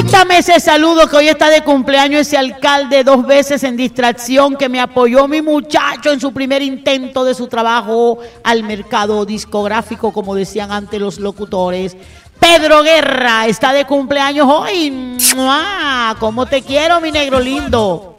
Permítame ese saludo que hoy está de cumpleaños ese alcalde 2 veces en distracción que me apoyó mi muchacho en su primer intento de su trabajo al mercado discográfico, como decían antes los locutores. Pedro Guerra está de cumpleaños hoy. ¡Mua! ¿Cómo te quiero, mi negro lindo?